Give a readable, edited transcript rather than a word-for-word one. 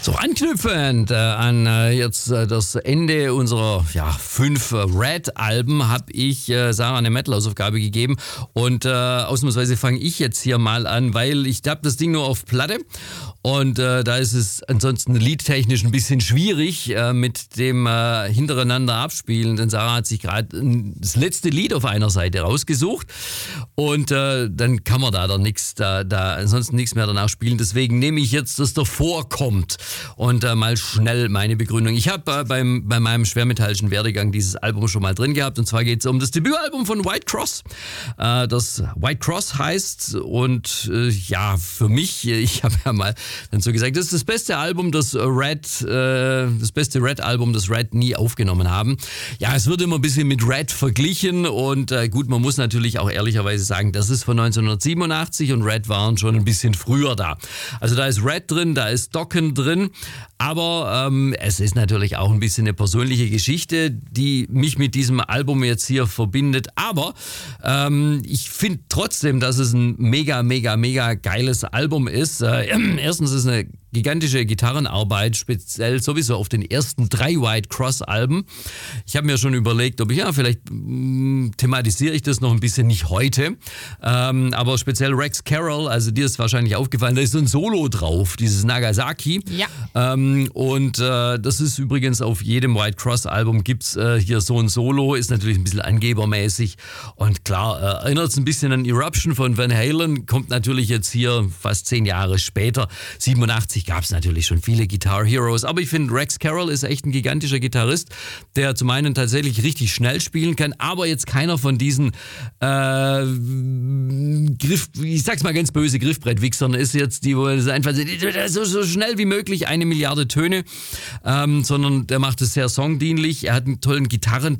So, anknüpfend an jetzt das Ende unserer 5 Red-Alben habe ich Sarah eine Metal-Hausaufgabe gegeben und ausnahmsweise fange ich jetzt hier mal an, weil ich habe das Ding nur auf Platte und da ist es ansonsten liedtechnisch ein bisschen schwierig mit dem hintereinander abspielen, denn Sarah hat sich gerade das letzte Lied auf einer Seite rausgesucht und dann kann man da ansonsten nichts mehr danach spielen, deswegen nehme ich jetzt das davor kommt. Und mal schnell meine Begründung. Ich habe bei meinem schwermetallischen Werdegang dieses Album schon mal drin gehabt. Und zwar geht es um das Debütalbum von White Cross. Das White Cross heißt und für mich, ich habe ja mal dann so gesagt, das ist das beste Album, das beste Red-Album, das Red nie aufgenommen haben. Ja, es wird immer ein bisschen mit Red verglichen und gut, man muss natürlich auch ehrlicherweise sagen, das ist von 1987 und Red waren schon ein bisschen früher da. Also da ist Red drin, da ist Dokken drin. Aber es ist natürlich auch ein bisschen eine persönliche Geschichte, die mich mit diesem Album jetzt hier verbindet. Aber ich finde trotzdem, dass es ein mega, mega, mega geiles Album ist. Erstens ist es eine gigantische Gitarrenarbeit, speziell sowieso auf den ersten 3 White Cross Alben. Ich habe mir schon überlegt, ob ich, vielleicht thematisiere ich das noch ein bisschen, nicht heute, aber speziell Rex Carroll, also dir ist wahrscheinlich aufgefallen, da ist so ein Solo drauf, dieses Nagasaki. Ja. Und das ist übrigens auf jedem White Cross Album gibt's hier so ein Solo, ist natürlich ein bisschen angebermäßig und klar, erinnert es ein bisschen an Eruption von Van Halen, kommt natürlich jetzt hier fast 10 Jahre später. 87 gab es natürlich schon viele Guitar Heroes, aber ich finde, Rex Carroll ist echt ein gigantischer Gitarrist, der zum einen tatsächlich richtig schnell spielen kann, aber jetzt keiner von diesen ich sag's mal ganz böse, Griffbrettwichsern ist jetzt, die wo es einfach so schnell wie möglich 1 Milliarde Töne, sondern der macht es sehr songdienlich, er hat einen tollen